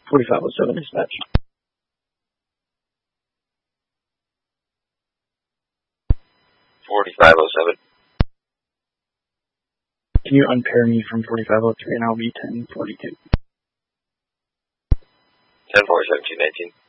4507 dispatch. 4507. Can you unpair me from 4503 and I'll be 1042? 10-4, 1719.